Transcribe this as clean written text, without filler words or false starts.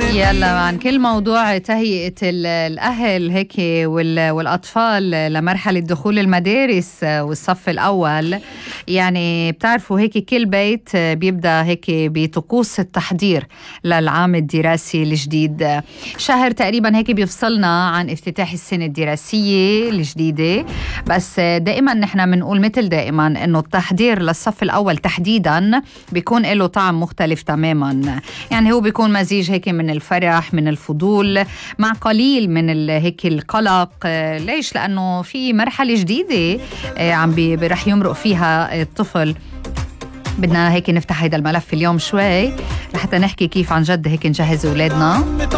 يلا عن كل موضوع تهيئة الأهل هيك والأطفال لمرحلة دخول المدارس والصف الأول. يعني بتعرفوا هيك كل بيت بيبدأ هيك بطقوس التحضير للعام الدراسي الجديد. شهر تقريبا هيك بيفصلنا عن افتتاح السنة الدراسية الجديدة، بس دائما نحن بنقول مثل دائما إنه التحضير للصف الأول تحديدا بيكون له طعم مختلف تماما. يعني هو بيكون مزيج هيك من الفرح، من الفضول، مع قليل من هيك القلق. ليش؟ لأنه في مرحلة جديدة عم رح يمرق فيها الطفل. بدنا هيك نفتح هيدا الملف اليوم شوي لحتى نحكي كيف عن جد هيك نجهز أولادنا